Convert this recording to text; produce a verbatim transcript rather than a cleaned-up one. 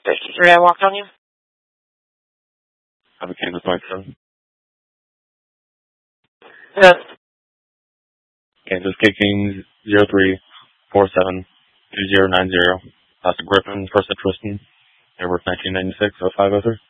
fifty-three, I walked on you. Have a Kansas Mike seven. Yes. Kansas kicking zero three four seven two zero nine zero. That's Griffin, first at Tristan. Airworth nineteen ninety-six oh five oh three.